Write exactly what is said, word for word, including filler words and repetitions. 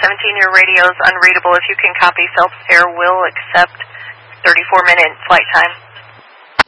seventeen, your radio is unreadable. If you can copy, Phelps Air will accept thirty-four minute flight time.